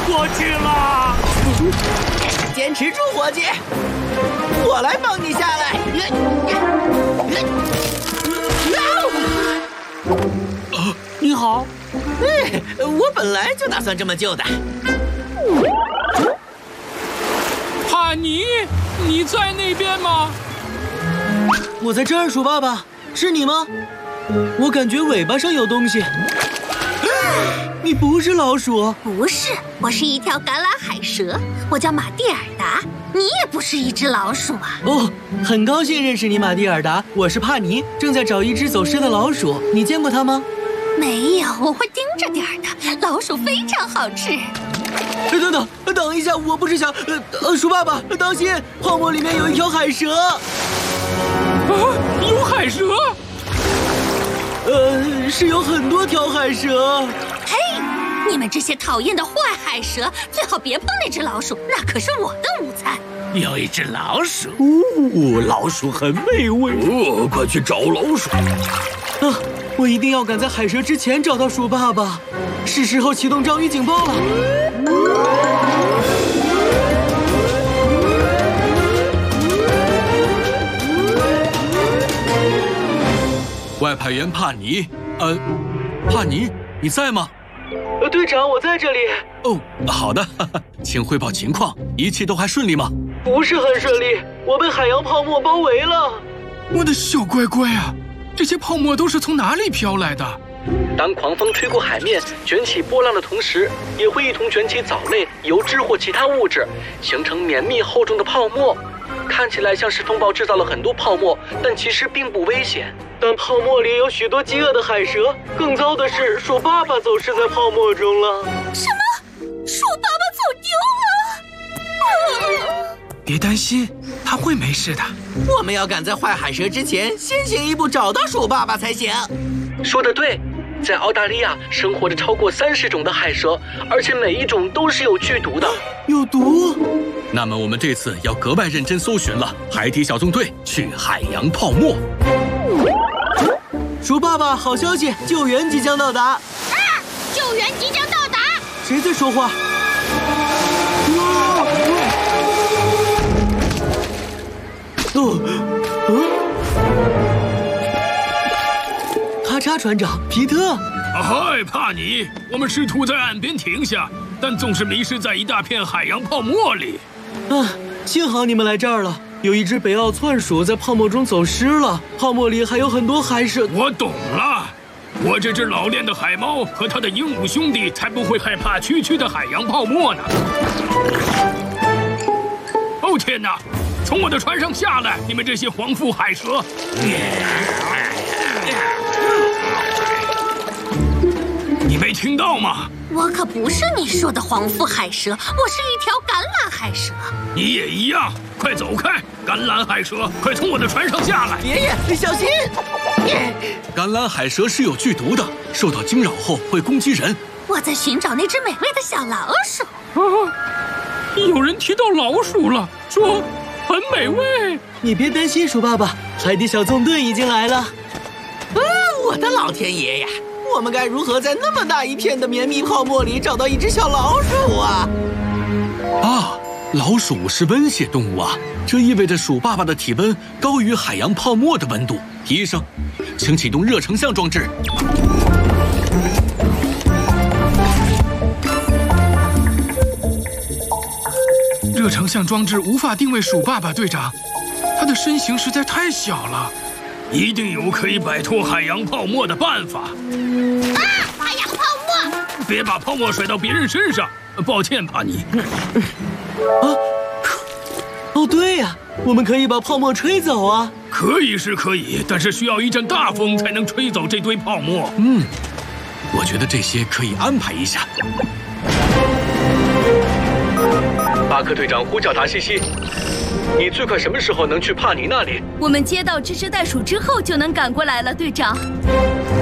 过去了。 坚持住，伙计，我来帮你下来。 你好。 我本来就打算这么救的。 帕尼，你在那边吗？ 我在这儿，鼠爸爸，是你吗？我感觉尾巴上有东西。你不是老鼠？ 不是，我是一条橄榄海蛇，我叫马蒂尔达。你也不是一只老鼠啊。 哦，很高兴认识你，马蒂尔达。我是帕尼，正在找一只走失的老鼠。你见过它吗？ 没有，我会盯着点儿的。老鼠非常好吃。 等一下，我不是想……鼠爸爸，当心，泡沫里面有一条海蛇。 有海蛇？ 是有很多条海蛇。 嘿，你们这些讨厌的坏海蛇，最好别碰那只老鼠，那可是我的午餐。 有一只老鼠，老鼠很美味。快去找老鼠！ 我一定要赶在海蛇之前找到鼠爸爸。是时候启动章鱼警报了。 外派员帕尼，帕尼，你在吗？ 队长，我在这里。 哦，好的，请汇报情况，一切都还顺利吗？ 不是很顺利，我被海洋泡沫包围了。 我的小乖乖啊，这些泡沫都是从哪里飘来的？ 当狂风吹过海面，卷起波浪的同时，也会一同卷起藻类、油脂或其他物质，形成绵密厚重的泡沫。看起来像是风暴制造了很多泡沫，但其实并不危险。 但泡沫里有许多饥饿的海蛇，更糟的是，鼠爸爸走失在泡沫中了。 什么？鼠爸爸走丢了？ 别担心，他会没事的。 我们要赶在坏海蛇之前，先行一步找到鼠爸爸才行。 说得对，在澳大利亚生活着超过30种的海蛇，而且每一种都是有剧毒的。 有毒？ 那么我们这次要格外认真搜寻了。海底小纵队去海洋泡沫。 鼠爸爸，好消息，救援即将到达。 救援即将到达。 谁在说话？咔嚓，船长皮特。 嗨，帕尼，我们试图在岸边停下，但总是迷失在一大片海洋泡沫里。 幸好你们来这儿了。有一只北澳窜鼠在泡沫中走失了，泡沫里还有很多海蛇。 我懂了，我这只老练的海猫和他的鹦鹉兄弟才不会害怕区区的海洋泡沫呢。哦天哪！从我的船上下来，你们这些黄腹海蛇！你没听到吗？ 我可不是你说的黄腹海蛇，我是一条橄榄海蛇。 你也一样，快走开！橄榄海蛇，快从我的船上下来！ 爷爷，小心！ 橄榄海蛇是有剧毒的，受到惊扰后会攻击人。 我在寻找那只美味的小老鼠。 有人提到老鼠了，说很美味。 你别担心，鼠爸爸，海底小纵队已经来了。 我的老天爷呀！我们该如何在那么大一片的绵密泡沫里找到一只小老鼠啊？ 老鼠是温血动物啊，这意味着鼠爸爸的体温高于海洋泡沫的温度。医生，请启动热成像装置。 热成像装置无法定位鼠爸爸队长，他的身形实在太小了，一定有可以摆脱海洋泡沫的办法。 海洋泡沫！ 别把泡沫甩到别人身上。抱歉，帕尼。 对呀，我们可以把泡沫吹走啊。 可以是可以，但是需要一阵大风才能吹走这堆泡沫。 我觉得这些可以安排一下。 巴克队长呼叫达西西，你最快什么时候能去帕尼那里？ 我们接到这只袋鼠之后就能赶过来了，队长。